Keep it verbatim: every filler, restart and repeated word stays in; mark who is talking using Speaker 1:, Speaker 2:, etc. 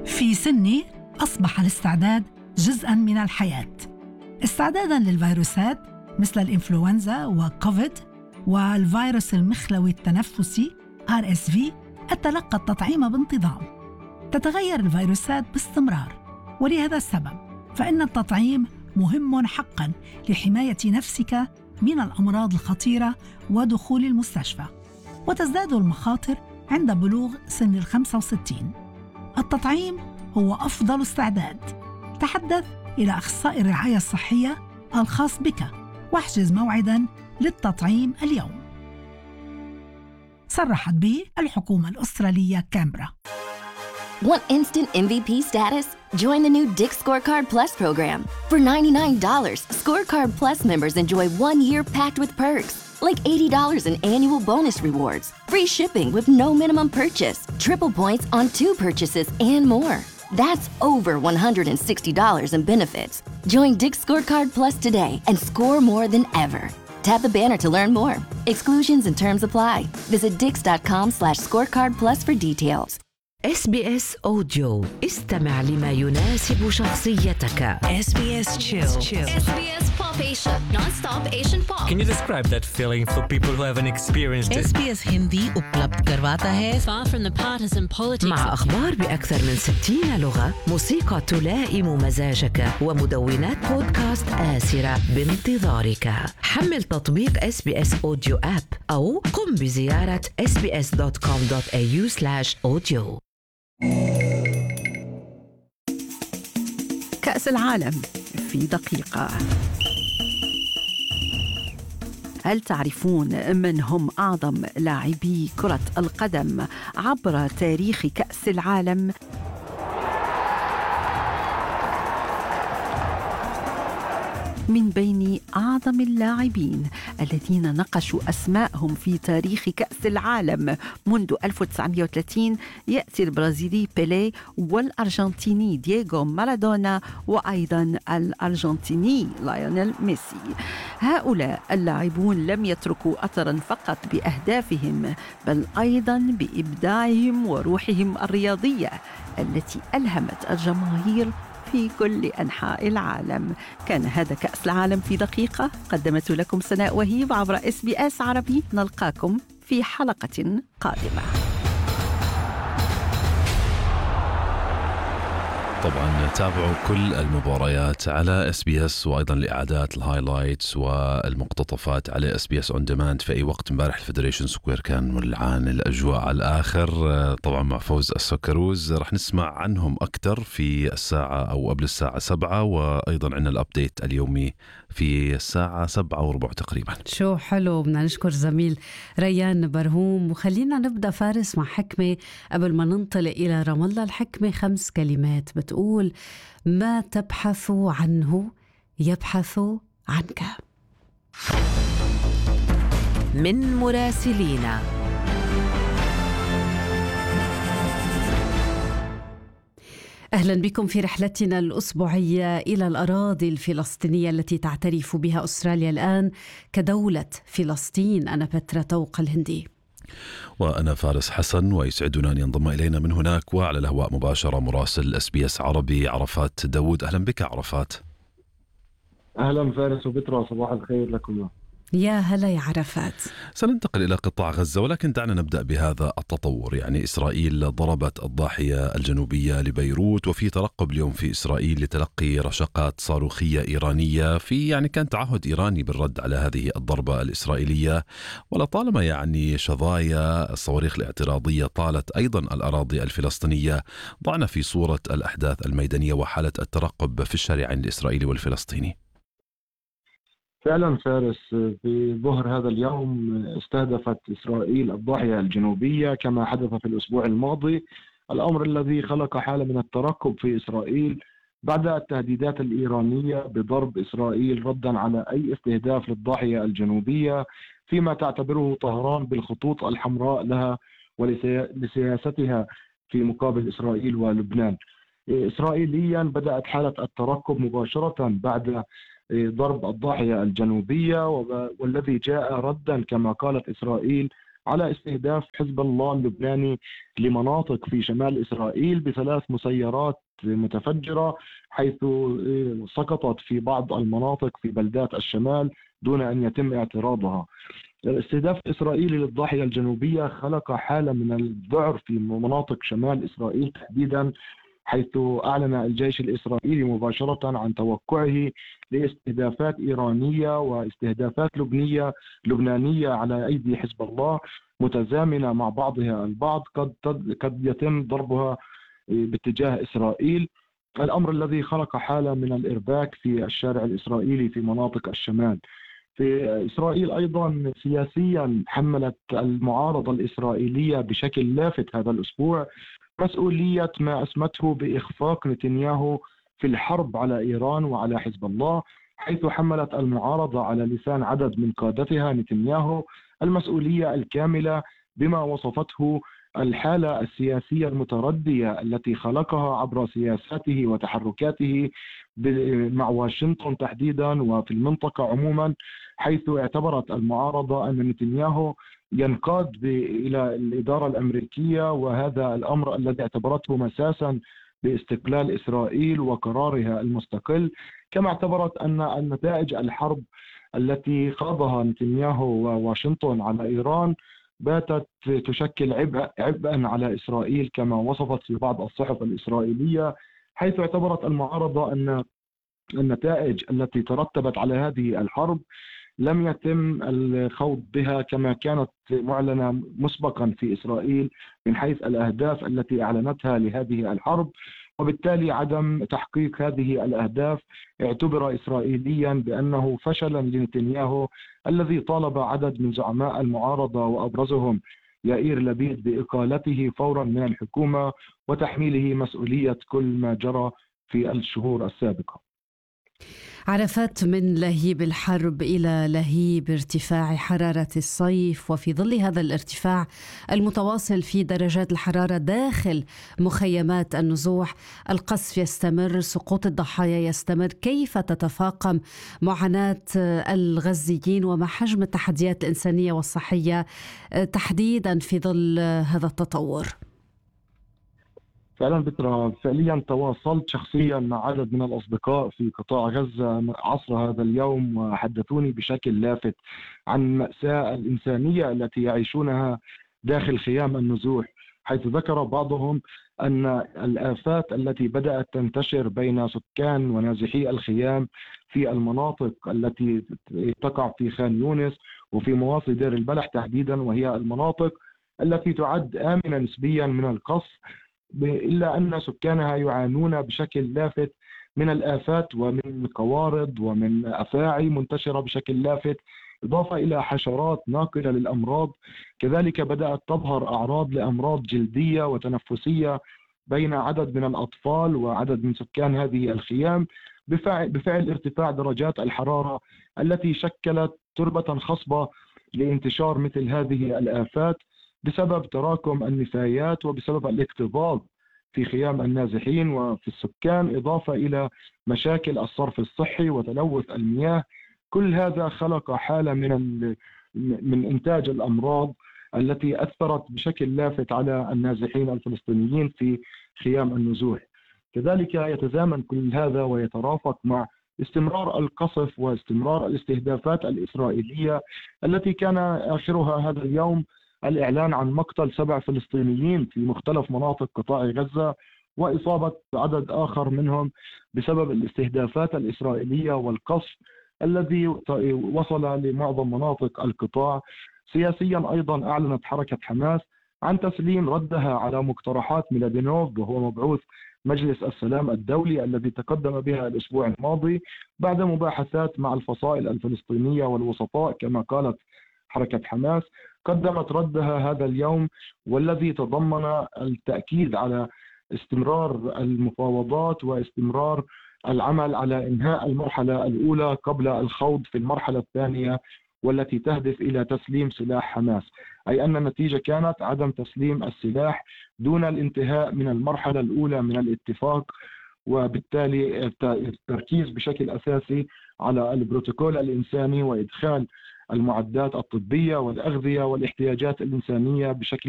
Speaker 1: في سني أصبح الاستعداد جزءاً من الحياة، استعداداً للفيروسات مثل الإنفلونزا وكوفيد والفيروس المخلوي التنفسي آر إس في. أتلقى التطعيم بانتظام. تتغير الفيروسات باستمرار، ولهذا السبب فإن التطعيم مهم حقاً لحماية نفسك من الأمراض الخطيرة ودخول المستشفى. وتزداد المخاطر عند بلوغ سن الخمسة وستين. التطعيم هو أفضل استعداد. تحدث إلى أخصائي الرعاية الصحية الخاص بك واحجز موعداً للتطعيم اليوم. صرحت به الحكومة الأسترالية كامبرا.
Speaker 2: Want instant M V P status? Join the new Dick Scorecard Plus program. For ninety-nine dollars, Scorecard Plus members enjoy one year packed with perks, like eighty dollars in annual bonus rewards, free shipping with no minimum purchase, triple points on two purchases, and more. That's over one hundred sixty dollars in benefits. Join Dick Scorecard Plus today and score more than ever. Tap the banner to learn more. Exclusions and terms apply. Visit dix.com slash scorecard plus for details.
Speaker 3: إس بي إس Audio. استمع لما يناسب شخصيتك.
Speaker 4: إس بي إس Chill.
Speaker 5: إس بي إس Pop Asia. Non-stop Asian pop.
Speaker 6: Can you describe that feeling for people who haven't experienced it?
Speaker 4: إس بي إس हिंदी उपलब्ध करवाता है.
Speaker 5: Far from the partisan politics.
Speaker 3: مع أخبار بأكثر من ستين لغة، موسيقى تلائم مزاجك، ومدونات بودكاست آسرة بانتظارك. حمل تطبيق إس بي إس Audio App أو قم بزيارة إس بي إس دوت كوم دوت إيه يو سلاش أوديو.
Speaker 7: كأس العالم في دقيقة. هل تعرفون من هم أعظم لاعبي كرة القدم عبر تاريخ كأس العالم؟ من بين أعظم اللاعبين الذين نقشوا أسماءهم في تاريخ كأس العالم منذ ألف وتسعمائة وثلاثين يأتي البرازيلي بيليه، والأرجنتيني دييغو مارادونا، وأيضا الأرجنتيني ليونيل ميسي. هؤلاء اللاعبون لم يتركوا أثرا فقط بأهدافهم، بل أيضا بإبداعهم وروحهم الرياضية التي ألهمت الجماهير في كل أنحاء العالم. كان هذا كأس العالم في دقيقة، قدمت لكم سناء وهيب عبر إس بي إس عربي. نلقاكم في حلقة قادمة.
Speaker 8: طبعا تابعوا كل المباريات على اس بي اس، وايضا الاعادات الهايلايتس والمقتطفات على اس بي اس اون ديماند في اي وقت. امبارح الفيدريشن سكوير كان مولعان، الاجواء على الاخر طبعا مع فوز السوكروز. رح نسمع عنهم اكثر في الساعه او قبل الساعه سبعة، وايضا عندنا الابديت اليومي في الساعه سبعة وربع تقريبا.
Speaker 9: شو حلو، بدنا نشكر زميل ريان برهوم. وخلينا نبدا فارس مع حكمه قبل ما ننطلق الى رام الله. الحكمه خمس كلمات بتقول: ما تبحث عنه يبحث عنك.
Speaker 3: من مراسلينا.
Speaker 9: أهلا بكم في رحلتنا الأسبوعية إلى الأراضي الفلسطينية التي تعترف بها أستراليا الآن كدولة فلسطين. أنا بترا طوق الهندي،
Speaker 8: وأنا فارس حسن، ويسعدنا أن ينضم إلينا من هناك وعلى الهواء مباشرة مراسل اس بي اس عربي عرفات داود. أهلا بك عرفات.
Speaker 10: أهلا فارس وبترا، صباح الخير لكم.
Speaker 9: يا هلا يا عرفات.
Speaker 8: سننتقل إلى قطاع غزة، ولكن دعنا نبدأ بهذا التطور. يعني إسرائيل ضربت الضاحية الجنوبية لبيروت، وفي ترقب اليوم في إسرائيل لتلقي رشقات صاروخية إيرانية. في يعني كان تعهد إيراني بالرد على هذه الضربة الإسرائيلية، ولطالما يعني شظايا الصواريخ الاعتراضية طالت أيضا الأراضي الفلسطينية. ضعنا في صورة الأحداث الميدانية وحالة الترقب في الشارعين الإسرائيلي والفلسطيني.
Speaker 10: فعلا فارس، في ظهر هذا اليوم استهدفت إسرائيل الضاحية الجنوبية كما حدث في الأسبوع الماضي، الأمر الذي خلق حالة من الترقب في إسرائيل بعد التهديدات الإيرانية بضرب إسرائيل ردا على أي استهداف للضاحية الجنوبية، فيما تعتبره طهران بالخطوط الحمراء لها ولسياستها في مقابل إسرائيل ولبنان. إسرائيليا بدأت حالة الترقب مباشرة بعد ضرب الضاحية الجنوبية، والذي جاء ردا كما قالت إسرائيل على استهداف حزب الله اللبناني لمناطق في شمال إسرائيل بثلاث مسيرات متفجرة، حيث سقطت في بعض المناطق في بلدات الشمال دون أن يتم اعتراضها. الاستهداف الإسرائيلي للضاحية الجنوبية خلق حالة من الذعر في مناطق شمال إسرائيل تحديدا، حيث أعلن الجيش الإسرائيلي مباشرة عن توقعه لاستهدافات إيرانية واستهدافات لبنية لبنانية على أيدي حزب الله متزامنة مع بعضها البعض قد قد يتم ضربها باتجاه إسرائيل، الأمر الذي خلق حالة من الإرباك في الشارع الإسرائيلي في مناطق الشمال. في إسرائيل أيضا سياسيا حملت المعارضة الإسرائيلية بشكل لافت هذا الأسبوع مسؤولية ما أسمته بإخفاق نتنياهو في الحرب على إيران وعلى حزب الله، حيث حملت المعارضة على لسان عدد من قادتها نتنياهو المسؤولية الكاملة بما وصفته الحالة السياسية المتردية التي خلقها عبر سياساته وتحركاته مع واشنطن تحديدا وفي المنطقة عموما، حيث اعتبرت المعارضة أن نتنياهو ينقاد إلى الإدارة الأمريكية، وهذا الأمر الذي اعتبرته مساسا باستقلال إسرائيل وقرارها المستقل، كما اعتبرت أن النتائج الحرب التي خاضها نتنياهو وواشنطن على إيران باتت تشكل عبء عبئا على إسرائيل كما وصفت في بعض الصحف الإسرائيلية، حيث اعتبرت المعارضة أن النتائج التي ترتبت على هذه الحرب لم يتم الخوض بها كما كانت معلنة مسبقا في إسرائيل من حيث الأهداف التي أعلنتها لهذه الحرب، وبالتالي عدم تحقيق هذه الأهداف اعتبر إسرائيليا بأنه فشلا لنتنياهو الذي طالب عدد من زعماء المعارضة وأبرزهم يائير لبيد بإقالته فورا من الحكومة وتحميله مسؤولية كل ما جرى في الشهور السابقة.
Speaker 9: عرفات من لهيب الحرب إلى لهيب ارتفاع حرارة الصيف، وفي ظل هذا الارتفاع المتواصل في درجات الحرارة داخل مخيمات النزوح، القصف يستمر، سقوط الضحايا يستمر. كيف تتفاقم معاناة الغزيين وما حجم التحديات الإنسانية والصحية تحديدا في ظل هذا التطور؟
Speaker 10: فعلا بترى فعليا تواصلت شخصيا مع عدد من الأصدقاء في قطاع غزة عصر هذا اليوم، وحدثوني بشكل لافت عن المأساة الإنسانية التي يعيشونها داخل خيام النزوح، حيث ذكر بعضهم أن الآفات التي بدأت تنتشر بين سكان ونازحي الخيام في المناطق التي تقع في خان يونس وفي مواصي دير البلح تحديدا، وهي المناطق التي تعد آمنة نسبيا من القصف، إلا أن سكانها يعانون بشكل لافت من الآفات ومن قوارض ومن أفاعي منتشرة بشكل لافت، إضافة إلى حشرات ناقلة للأمراض. كذلك بدأت تظهر أعراض لأمراض جلدية وتنفسية بين عدد من الأطفال وعدد من سكان هذه الخيام بفعل, بفعل ارتفاع درجات الحرارة التي شكلت تربة خصبة لانتشار مثل هذه الآفات بسبب تراكم النفايات وبسبب الاكتظاظ في خيام النازحين وفي السكان، إضافة إلى مشاكل الصرف الصحي وتلوث المياه. كل هذا خلق حالة من من إنتاج الأمراض التي أثرت بشكل لافت على النازحين الفلسطينيين في خيام النزوح. كذلك يتزامن كل هذا ويترافق مع استمرار القصف واستمرار الاستهدافات الإسرائيلية التي كان آخرها هذا اليوم الإعلان عن مقتل سبع فلسطينيين في مختلف مناطق قطاع غزة وإصابة عدد آخر منهم بسبب الاستهدافات الإسرائيلية والقصف الذي وصل لمعظم مناطق القطاع. سياسيا أيضا أعلنت حركة حماس عن تسليم ردها على مقترحات ميلادينوف وهو مبعوث مجلس السلام الدولي الذي تقدم بها الأسبوع الماضي بعد مباحثات مع الفصائل الفلسطينية والوسطاء. كما قالت حركة حماس قدمت ردها هذا اليوم والذي تضمن التأكيد على استمرار المفاوضات واستمرار العمل على إنهاء المرحلة الأولى قبل الخوض في المرحلة الثانية والتي تهدف إلى تسليم سلاح حماس، أي أن النتيجة كانت عدم تسليم السلاح دون الانتهاء من المرحلة الأولى من الاتفاق، وبالتالي التركيز بشكل أساسي على البروتوكول الإنساني وإدخال المعدات الطبية والأغذية والاحتياجات الإنسانية بشكل